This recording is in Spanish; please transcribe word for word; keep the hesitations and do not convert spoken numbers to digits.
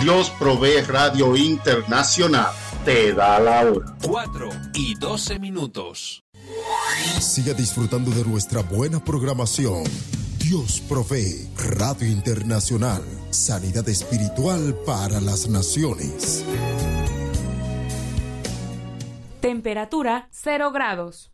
Dios Provee Radio Internacional te da la hora. cuatro y doce minutos. Siga disfrutando de nuestra buena programación. Dios Provee Radio Internacional. Sanidad espiritual para las naciones. Temperatura cero grados.